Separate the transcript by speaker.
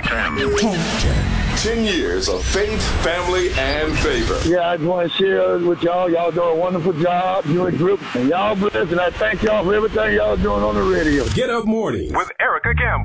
Speaker 1: 10. 10 years of faith, family, and favor.
Speaker 2: Yeah, I just want to share with y'all. Y'all do a wonderful job. You and group. And y'all blessed. And I thank y'all for everything y'all doing on the radio.
Speaker 1: Get Up Morning with Erica Campbell.